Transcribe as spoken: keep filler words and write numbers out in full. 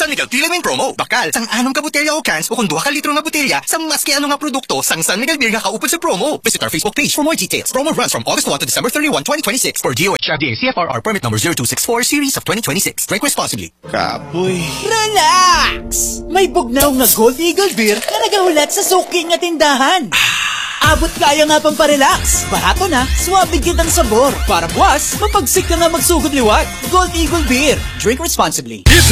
San Miguel Tilamin promo. Bakal, sang anong ka botelya o cans o kung duha ka litro nga botelya, sang mas kay ano nga produkto, sang San Miguel Beer nga kaupod sa promo. Visit our Facebook page for more details. Promo runs from August first to December thirty-first, twenty twenty-six for D O H. F D A C F R R permit number zero two six four series of twenty twenty-six. Drink responsibly. Kapoy. Relax! May bugnaw nga Gold Eagle Beer na nagahulat sa suki nga tindahan. Abot kaya nga pang parelax. Barato na, suwabe kitang sabor. Para buwas, mapagsik ka nga magsugod liwat. Gold Eagle Beer. Drink responsibly.